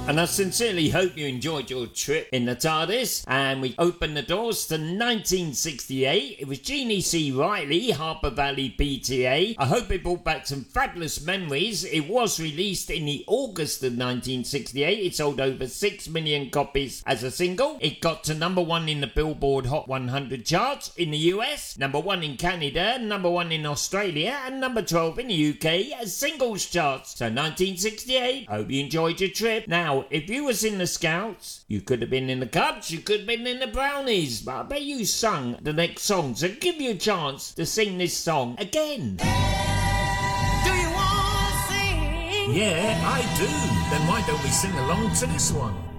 And I sincerely hope you enjoyed your trip in the TARDIS. And we opened the doors to 1968. It was Jeannie C. Riley, Harper Valley PTA. I hope it brought back some fabulous memories. It was released in the August of 1968. It sold over 6 million copies as a single. It got to number 1 in the Billboard Hot 100 charts in the US, number 1 in Canada, number 1 in Australia, and number 12 in the UK as singles charts. So 1968, hope you enjoyed your trip. Now, if you was in the Scouts, you could have been in the Cubs, you could have been in the Brownies, but I bet you sung the next song, so give you a chance to sing this song again. Do you want to sing? Yeah, I do. Then why don't we sing along to this one?